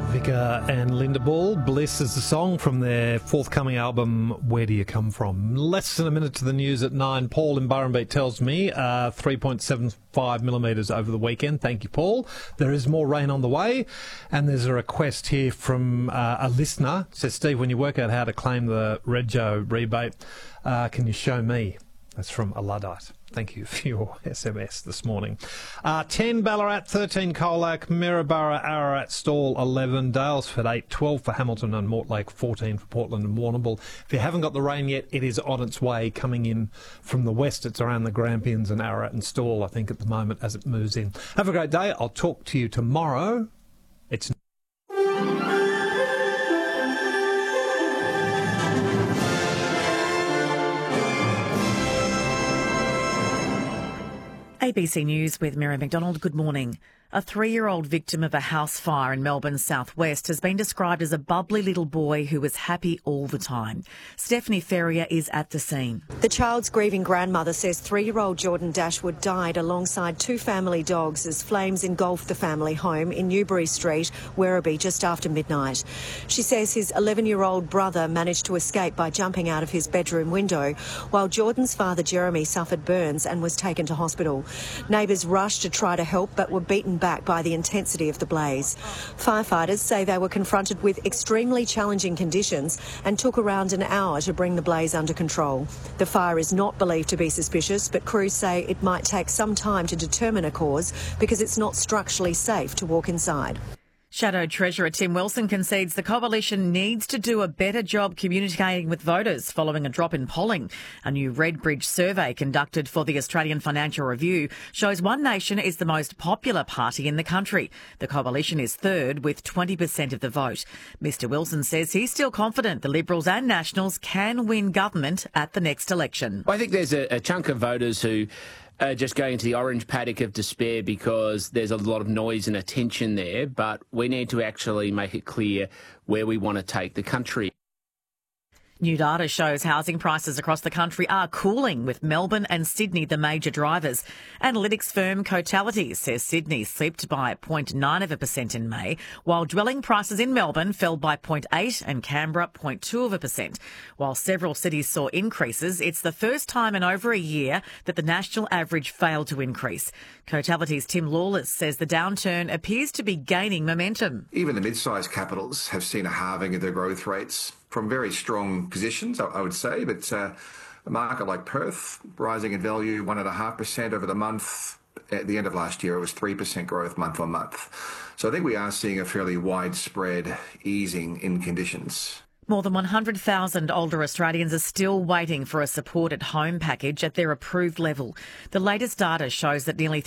Vika and Linda Ball. Bliss is the song from their forthcoming album, Where Do You Come From? Less than a minute to the news at 9. Paul in Burrumbeet tells me 3.75 millimetres over the weekend. Thank you, Paul. There is more rain on the way. And there's a request here from a listener. It says, Steve, when you work out how to claim the Rego rebate, can you show me? That's from a Luddite. Thank you for your SMS this morning. 10 Ballarat, 13 Colac, Maryborough, Ararat, Stawell 11, Dalesford 8, 12 for Hamilton and Mortlake, 14 for Portland and Warrnambool. If you haven't got the rain yet, it is on its way coming in from the west. It's around the Grampians and Ararat and Stawell, I think, at the moment as it moves in. Have a great day. I'll talk to you tomorrow. It's ABC News with Mary McDonald. Good morning. A 3-year-old victim of a house fire in Melbourne's southwest has been described as a bubbly little boy who was happy all the time. Stephanie Ferrier is at the scene. The child's grieving grandmother says 3-year-old Jordan Dashwood died alongside 2 family dogs as flames engulfed the family home in Newbury Street, Werribee, just after midnight. She says his 11-year-old brother managed to escape by jumping out of his bedroom window, while Jordan's father Jeremy suffered burns and was taken to hospital. Neighbours rushed to try to help but were beaten back by the intensity of the blaze. Firefighters say they were confronted with extremely challenging conditions and took around an hour to bring the blaze under control. The fire is not believed to be suspicious, but crews say it might take some time to determine a cause because it's not structurally safe to walk inside. Shadow Treasurer Tim Wilson concedes the coalition needs to do a better job communicating with voters following a drop in polling. A new Redbridge survey conducted for the Australian Financial Review shows One Nation is the most popular party in the country. The coalition is third with 20% of the vote. Mr Wilson says he's still confident the Liberals and Nationals can win government at the next election. I think there's a chunk of voters who just going into the orange paddock of despair because there's a lot of noise and attention there, but we need to actually make it clear where we want to take the country. New data shows housing prices across the country are cooling, with Melbourne and Sydney the major drivers. Analytics firm Cotality says Sydney slipped by 0.9% in May, while dwelling prices in Melbourne fell by 0.8% and Canberra 0.2%. While several cities saw increases, it's the first time in over a year that the national average failed to increase. Cotality's Tim Lawless says the downturn appears to be gaining momentum. Even the mid-sized capitals have seen a halving of their growth rates from very strong positions, I would say, but a market like Perth, rising in value 1.5% over the month. At the end of last year, it was 3% growth month on month. So I think we are seeing a fairly widespread easing in conditions. More than 100,000 older Australians are still waiting for a support at home package at their approved level. The latest data shows that nearly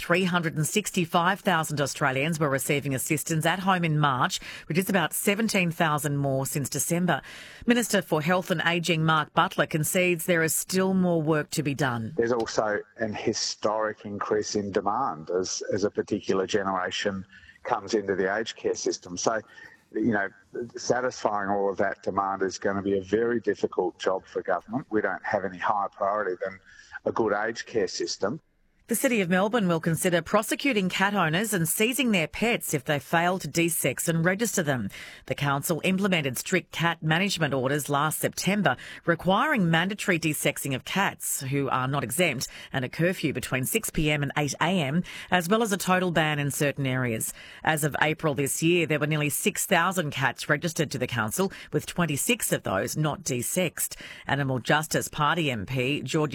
365,000 Australians were receiving assistance at home in March, which is about 17,000 more since December. Minister for Health and Ageing Mark Butler concedes there is still more work to be done. There's also an historic increase in demand as a particular generation comes into the aged care system. So, satisfying all of that demand is going to be a very difficult job for government. We don't have any higher priority than a good aged care system. The City of Melbourne will consider prosecuting cat owners and seizing their pets if they fail to desex and register them. The council implemented strict cat management orders last September, requiring mandatory desexing of cats who are not exempt and a curfew between 6 p.m. and 8 a.m, as well as a total ban in certain areas. As of April this year, there were nearly 6,000 cats registered to the council, with 26 of those not desexed. Animal Justice Party MP George